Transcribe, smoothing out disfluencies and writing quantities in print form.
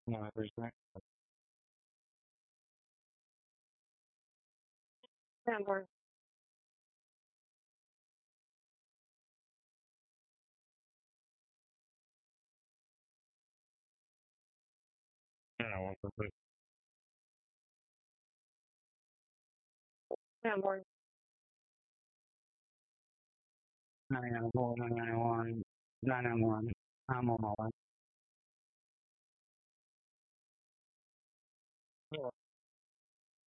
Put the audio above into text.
No, there's not. Number. One for Number. 994, 991, 991. I'm on my way.